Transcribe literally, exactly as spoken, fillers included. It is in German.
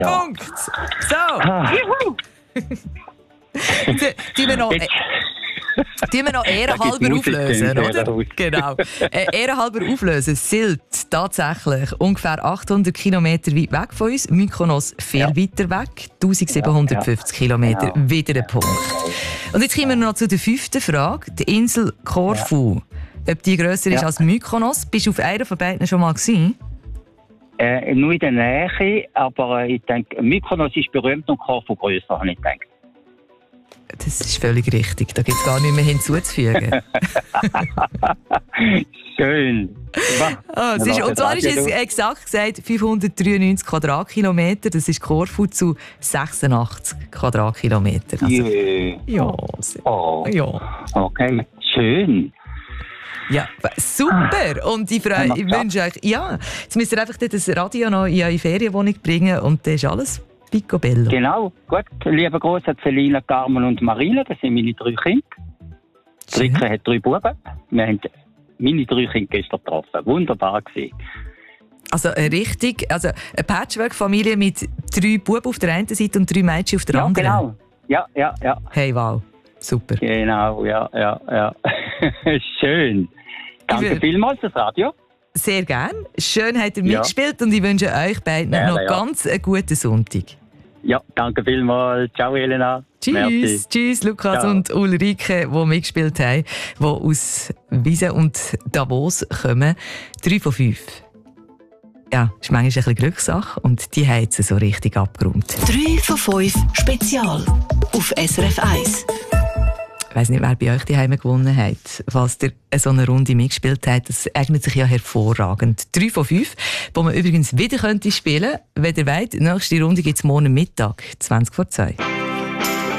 ja. Punkt. So. Ah. Tun wir noch, äh, tun wir noch ehrenhalber auflösen, oder? Genau. Äh, ehrenhalber auflösen. Sylt tatsächlich ungefähr achthundert Kilometer weit weg von uns. Mykonos viel Ja. weiter weg. eintausendsiebenhundertfünfzig Ja, ja. Kilometer. Genau. Wieder ein Punkt. Und jetzt kommen wir noch zu der fünften Frage. Die Insel Korfu. Ob die grösser ist Ja. als Mykonos? Bist du auf einer von beiden schon mal gewesen? Äh, nur in der Nähe, aber äh, ich denke, Mykonos ist berühmt und Korfu grösser, habe ich gedacht. Das ist völlig richtig. Da gibt es gar nicht mehr hinzuzufügen. Schön. Ah, es ist, und zwar ist es es exakt gesagt fünfhundertdreiundneunzig Quadratkilometer. Das ist Korfu zu sechsundachtzig Quadratkilometer. Also, Jö. ja, sehr- Oh, ja. okay. Schön. Ja, super! Und ich, freue, Haben wir ich geschafft. wünsche euch, ja, jetzt müsst ihr einfach das Radio noch in eure Ferienwohnung bringen und dann ist alles picobello. Genau. Gut. Lieber Gruß an Selina, Carmen und Marina. Das sind meine drei Kinder. Die Ricke hat drei Buben. Wir haben meine drei Kinder gestern getroffen. Wunderbar gewesen. Also äh, richtig, also eine Patchwork-Familie mit drei Buben auf der einen Seite und drei Mädchen auf der Ja, anderen. genau. Ja, ja, ja. Hey, wow. Super. Genau, ja, ja, ja. Schön. Danke will- vielmals fürs Radio. Sehr gern. Schön habt ihr Ja. mitgespielt und ich wünsche euch beiden Gerne, noch ja. ganz einen guten Sonntag. Ja, danke vielmals. Ciao, Elena. Tschüss, Merci. tschüss Lukas Ciao. und Ulrike, die mitgespielt haben, die aus Wiesen und Davos kommen. Drei von fünf. Ja, ist manchmal ein bisschen Glückssache und die haben sie so richtig abgeräumt. drei von fünf Spezial auf S R F eins. Ich weiss nicht, wer bei euch die Heime gewonnen hat. Falls ihr so eine Runde mitgespielt habt, das eignet sich ja hervorragend. Drei von fünf, wo man übrigens wieder könnte spielen könnte. Wenn ihr wollt, nächste Runde gibt es morgen Mittag, zwanzig vor zwei.